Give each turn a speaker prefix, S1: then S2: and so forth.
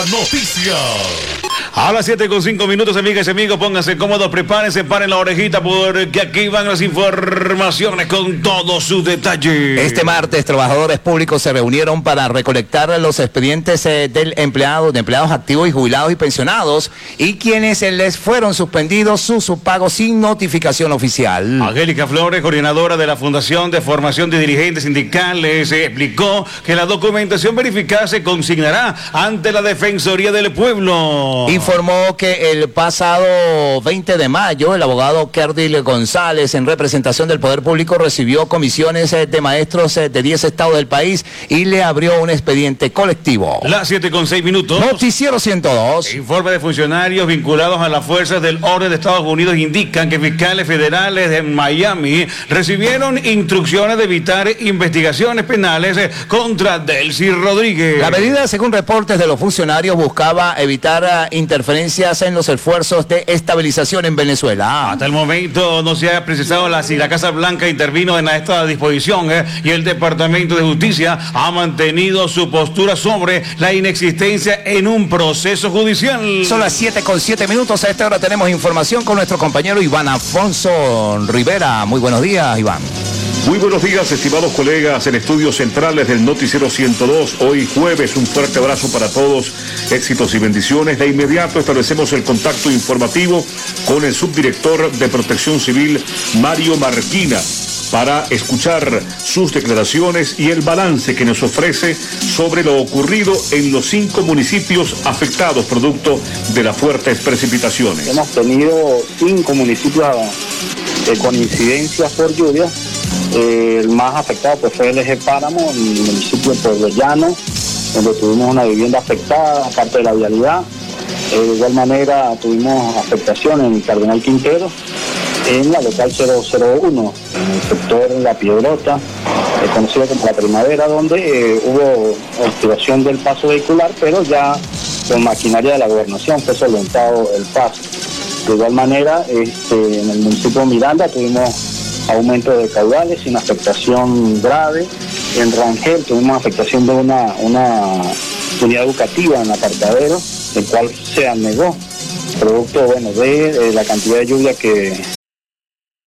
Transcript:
S1: noticia.
S2: A las 7:05, amigas y amigos, pónganse cómodos, prepárense, paren la orejita, porque aquí van las informaciones con todos sus detalles.
S3: Este martes, trabajadores públicos se reunieron para recolectar los expedientes de empleados activos y jubilados y pensionados, y quienes les fueron suspendidos su pago sin notificación oficial.
S2: Angélica Flores, coordinadora de la Fundación de Formación de Dirigentes Sindicales, explicó que la documentación verificada se consignará ante la Defensoría del Pueblo.
S3: Informó que el pasado 20 de mayo, el abogado Kerdil González, en representación del Poder Público, recibió comisiones de maestros de 10 estados del país y le abrió un expediente colectivo.
S2: Las 7:06.
S3: Noticiero 102.
S2: Informe de funcionarios vinculados a las fuerzas del orden de Estados Unidos indican que fiscales federales de Miami recibieron instrucciones de evitar investigaciones penales contra Delcy Rodríguez.
S3: La medida, según reportes de los funcionarios, buscaba evitar interferencias en los esfuerzos de estabilización en Venezuela.
S2: Hasta el momento no se ha precisado si la Casa Blanca intervino en esta disposición y el Departamento de Justicia ha mantenido su postura sobre la inexistencia en un proceso judicial.
S3: Son las 7:07. A esta hora tenemos información con nuestro compañero Iván Afonso Rivera. Muy buenos días, Iván.
S4: Muy buenos días, estimados colegas en estudios centrales del Noticiero 102. Hoy jueves, un fuerte abrazo para todos, éxitos y bendiciones. De inmediato establecemos el contacto informativo con el subdirector de Protección Civil, Mario Marquina, para escuchar sus declaraciones y el balance que nos ofrece sobre lo ocurrido en los 5 municipios afectados producto de las fuertes precipitaciones.
S5: Hemos tenido 5 municipios con incidencias por lluvia. El más afectado pues fue el Eje Páramo, en el municipio de Pueblo Llano, donde tuvimos una vivienda afectada, aparte de la vialidad. De igual manera tuvimos afectación en Cardenal Quintero, en la local 001, en el sector La Piedrota, conocido como La Primavera, donde hubo activación del paso vehicular, pero ya con maquinaria de la gobernación fue solventado el paso. De igual manera, en el municipio de Miranda tuvimos aumento de caudales sin afectación grave. En Rangel tuvimos afectación de una unidad educativa en Apartadero, el cual se anegó, producto de la cantidad de lluvia que